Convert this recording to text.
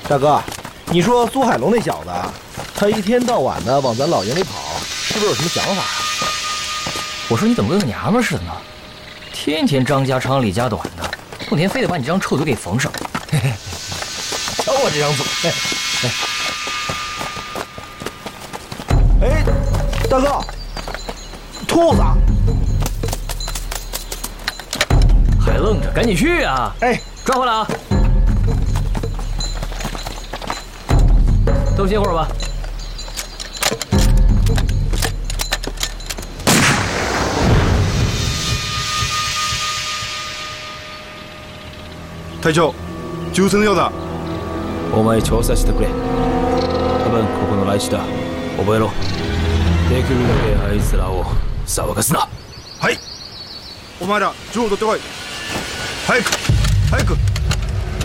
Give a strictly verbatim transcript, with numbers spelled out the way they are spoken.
大哥，你说苏海龙那小子，他一天到晚的往咱老营里跑，是不是有什么想法啊？ 我说你怎么跟个娘们似的呢？天天张家长李家短的，不天非得把你这张臭嘴给缝上。嘿嘿，瞧我这张嘴！ 哎，哎，大哥，兔子！ 还愣着，赶紧去啊！ 哎， 抓回来啊！都歇会儿吧。 隊長、銃声のようだ。 お前調査してくれ。多分ここの来地だ。覚えろ。できるだけあいつらを騒がすな。 はい。お前ら銃を取ってこい。早く、早く。